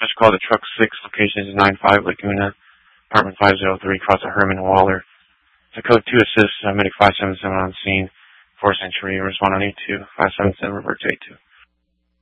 Dispatch call to truck 6, location is 95 Laguna, apartment 503, across the Herman Waller. To code 2 assist, medic 577 on scene, 4th Century, respond on 82, 577, revert to 82.